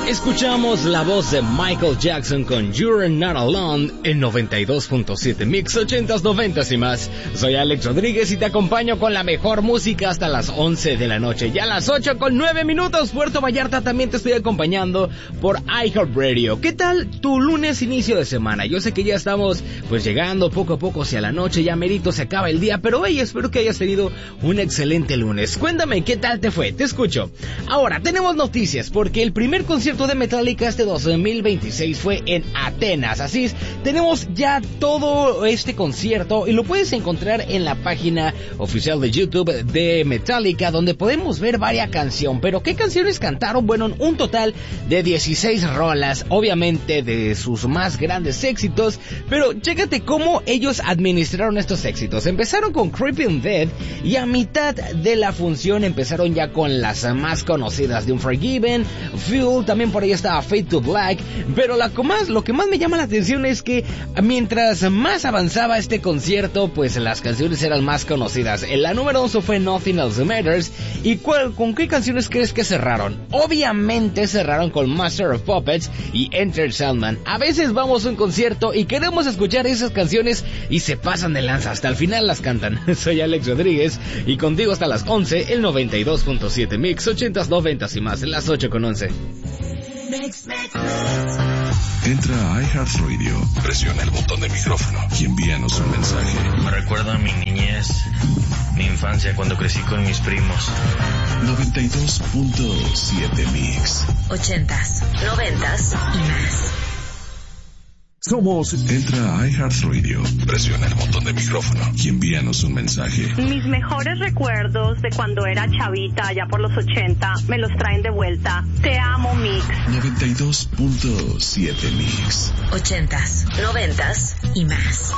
Escuchamos la voz de Michael Jackson con You're Not Alone en 92.7 Mix 80s, 90s y más. Soy Alex Rodríguez y te acompaño con la mejor música hasta las 11 de la noche. Ya a las 8:09, Puerto Vallarta también te estoy acompañando por iHeartRadio. ¿Qué tal tu lunes inicio de semana? Yo sé que ya estamos pues llegando poco a poco hacia la noche, ya merito se acaba el día, pero hey, espero que hayas tenido un excelente lunes. Cuéntame qué tal te fue, te escucho. Ahora, tenemos noticias porque el primer concierto de Metallica este 2026 fue en Atenas. Así es, tenemos ya todo este concierto y lo puedes encontrar en la página oficial de YouTube de Metallica, donde podemos ver varias canciones. Pero ¿qué canciones cantaron? Bueno, un total de 16 rolas, obviamente de sus más grandes éxitos, pero chécate cómo ellos administraron estos éxitos. Empezaron con Creeping Dead y a mitad de la función empezaron ya con las más conocidas de Unforgiven, Fuel, también por ahí estaba Fade to Black, pero lo que más me llama la atención es que mientras más avanzaba este concierto, pues las canciones eran más conocidas. La número 11 fue Nothing Else Matters. ¿Y con qué canciones crees que cerraron? Obviamente cerraron con Master of Puppets y Enter Sandman. A veces vamos a un concierto y queremos escuchar esas canciones y se pasan de lanza, hasta el final las cantan. Soy Alex Rodríguez y contigo hasta las 11, el 92.7 Mix 80s, 90s y más, las 8:11. Entra a iHeartRadio, presiona el botón de micrófono y envíanos un mensaje. Me recuerda a mi niñez, mi infancia cuando crecí con mis primos. 92.7 Mix 80s, 90s y más. Entra a iHeartRadio, presiona el botón de micrófono y envíanos un mensaje. Mis mejores recuerdos de cuando era chavita, allá por los 80, me los traen de vuelta. Te amo, Mix. 92.7 Mix 80s, 90s y más.